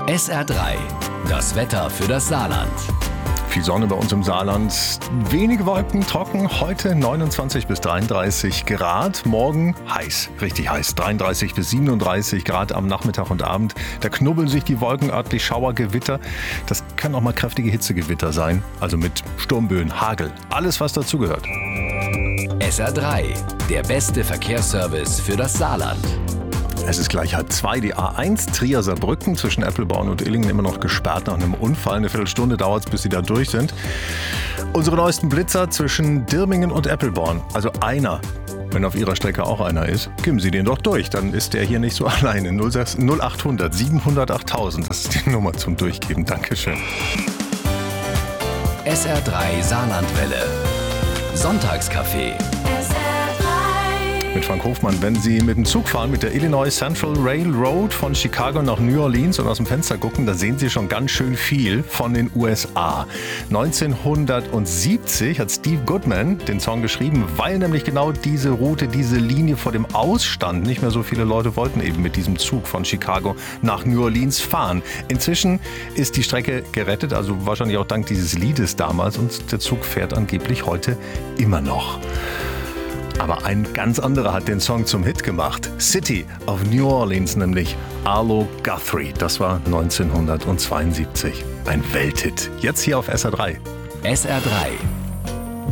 SR3, das Wetter für das Saarland. Viel Sonne bei uns im Saarland, wenige Wolken, trocken, heute 29 bis 33 Grad, morgen heiß, richtig heiß, 33 bis 37 Grad am Nachmittag und Abend. Da knubbeln sich die Wolken örtlich, Schauer, Gewitter. Das können auch mal kräftige Hitzegewitter sein, also mit Sturmböen, Hagel, alles was dazugehört. SR3, der beste Verkehrsservice für das Saarland. Es ist gleich 1:30, die A1 Trier-Saarbrücken zwischen Eppelborn und Illingen immer noch gesperrt nach einem Unfall. Eine Viertelstunde dauert es, bis sie da durch sind. Unsere neuesten Blitzer zwischen Dirmingen und Eppelborn, also einer. Wenn auf Ihrer Strecke auch einer ist, geben Sie den doch durch, dann ist der hier nicht so alleine. 0800 700 8000, das ist die Nummer zum Durchgeben. Dankeschön. SR3 Saarlandwelle. Sonntagscafé. Mit Frank Hofmann, wenn Sie mit dem Zug fahren, mit der Illinois Central Railroad von Chicago nach New Orleans und aus dem Fenster gucken, da sehen Sie schon ganz schön viel von den USA. 1970 hat Steve Goodman den Song geschrieben, weil nämlich genau diese Route, diese Linie vor dem Ausstand. Nicht mehr so viele Leute wollten eben mit diesem Zug von Chicago nach New Orleans fahren. Inzwischen ist die Strecke gerettet, also wahrscheinlich auch dank dieses Liedes damals, und der Zug fährt angeblich heute immer noch. Aber ein ganz anderer hat den Song zum Hit gemacht. City of New Orleans, nämlich Arlo Guthrie. Das war 1972. Ein Welthit. Jetzt hier auf SR3. SR3,